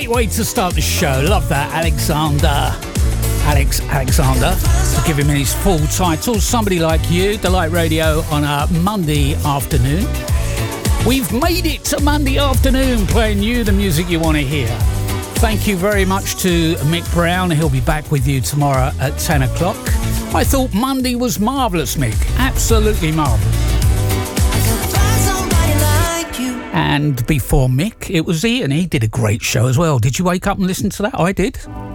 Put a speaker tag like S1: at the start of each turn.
S1: Great way to start the show. Love that, Alexander. Alexander, to give him his full title. Somebody Like You, Delight Radio on a Monday afternoon. We've made it to Monday afternoon, playing you the music you want to hear. Thank you very much to Mick Brown. He'll be back with you tomorrow at 10 o'clock. I thought Monday was marvellous, Mick. Absolutely marvellous. And before Mick, it was Ian. He did a great show as well. Did you wake up and listen to that? I did.